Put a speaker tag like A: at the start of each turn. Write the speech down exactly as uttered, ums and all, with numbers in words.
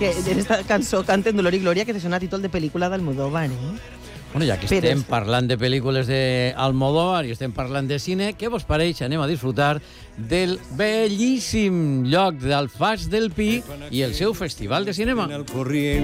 A: que en esta cançó canten Dolor i Glòria, que sona a títol de pel·lícula d'Almodóvar, eh?
B: Bueno, ja que
A: Però
B: estem
A: és-
B: parlant de pel·lícules d'Almodóvar i estem parlant de cine, què vos pareix? Anem a disfrutar del bellíssim lloc d'Alfàs del Pi i el seu festival de cinema.